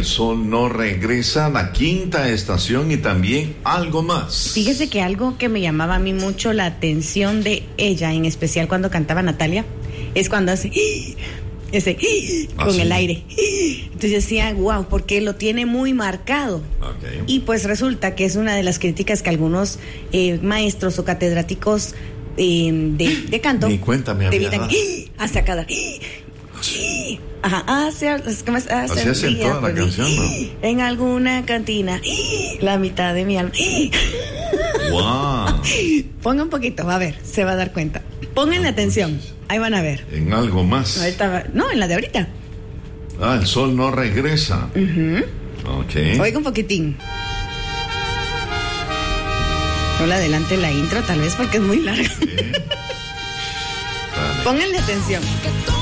El sol no regresa, la quinta estación y también algo más. Fíjese que algo que me llamaba a mí mucho la atención de ella, en especial cuando cantaba Natalia, es cuando hace ese con el aire. Entonces decía, wow, porque lo tiene muy marcado. Okay. Y pues resulta que es una de las críticas que algunos maestros o catedráticos de canto Ni cuenta me había dado. hasta cada ajá, así hacen toda la canción, ¿no? En alguna cantina la mitad de mi alma. Wow. Ponga un poquito, a ver, se va a dar cuenta. Pónganle atención, ahí van a ver. En algo más. No, en la de ahorita. El sol no regresa. Ok. Oiga un poquitín. No le adelante la intro, tal vez porque es muy larga. Sí. Pónganle atención.